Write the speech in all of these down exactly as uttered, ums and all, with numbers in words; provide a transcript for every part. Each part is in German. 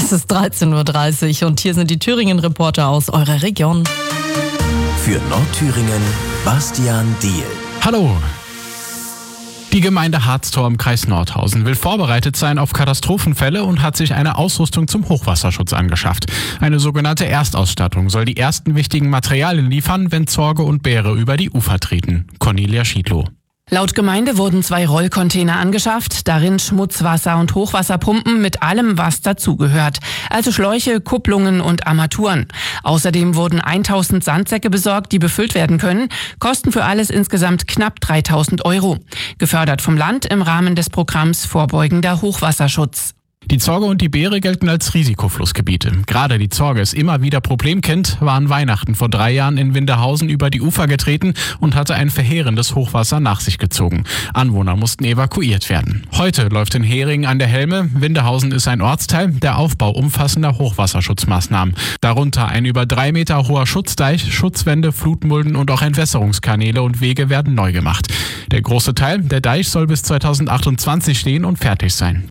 Es ist dreizehn Uhr dreißig und hier sind die Thüringen-Reporter aus eurer Region. Für Nordthüringen, Bastian Diehl. Hallo! Die Gemeinde Harztor im Kreis Nordhausen will vorbereitet sein auf Katastrophenfälle und hat sich eine Ausrüstung zum Hochwasserschutz angeschafft. Eine sogenannte Erstausstattung soll die ersten wichtigen Materialien liefern, wenn Zorge und Bäre über die Ufer treten. Cornelia Schiedlow. Laut Gemeinde wurden zwei Rollcontainer angeschafft, darin Schmutzwasser- und Hochwasserpumpen mit allem, was dazugehört. Also Schläuche, Kupplungen und Armaturen. Außerdem wurden tausend Sandsäcke besorgt, die befüllt werden können. Kosten für alles insgesamt knapp dreitausend Euro. Gefördert vom Land im Rahmen des Programms Vorbeugender Hochwasserschutz. Die Zorge und die Bäre gelten als Risikoflussgebiete. Gerade die Zorge es immer wieder Problemkind, war an Weihnachten vor drei Jahren in Winterhausen über die Ufer getreten und hatte ein verheerendes Hochwasser nach sich gezogen. Anwohner mussten evakuiert werden. Heute läuft in Heringen an der Helme. Winterhausen ist ein Ortsteil, der Aufbau umfassender Hochwasserschutzmaßnahmen. Darunter ein über drei Meter hoher Schutzdeich, Schutzwände, Flutmulden und auch Entwässerungskanäle und Wege werden neu gemacht. Der große Teil, der Deich, soll bis zweitausendachtundzwanzig stehen und fertig sein.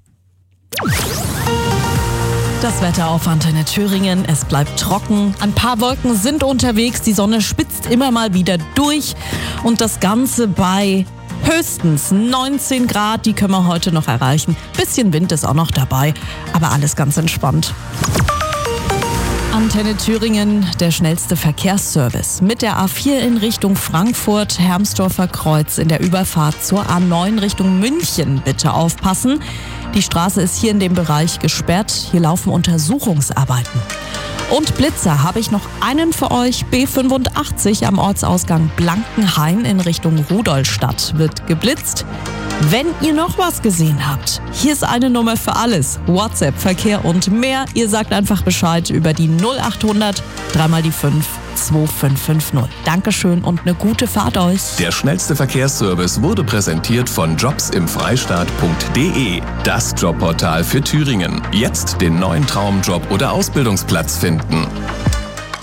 Das Wetter auf Antenne Thüringen, es bleibt trocken. Ein paar Wolken sind unterwegs, die Sonne spitzt immer mal wieder durch und das Ganze bei höchstens neunzehn Grad, die können wir heute noch erreichen. Bisschen Wind ist auch noch dabei, aber alles ganz entspannt. Antenne Thüringen, der schnellste Verkehrsservice. Mit der A vier in Richtung Frankfurt, Hermsdorfer Kreuz in der Überfahrt zur A neun Richtung München. Bitte aufpassen. Die Straße ist hier in dem Bereich gesperrt. Hier laufen Untersuchungsarbeiten. Und Blitzer habe ich noch einen für euch. B fünfundachtzig am Ortsausgang Blankenhain in Richtung Rudolstadt wird geblitzt. Wenn ihr noch was gesehen habt, hier ist eine Nummer für alles. WhatsApp, Verkehr und mehr. Ihr sagt einfach Bescheid über die null achthundert, dreimal die fünf, zwei fünf fünf null. Dankeschön und eine gute Fahrt euch. Der schnellste Verkehrsservice wurde präsentiert von jobs im freistaat punkt de. Das Jobportal für Thüringen. Jetzt den neuen Traumjob oder Ausbildungsplatz finden.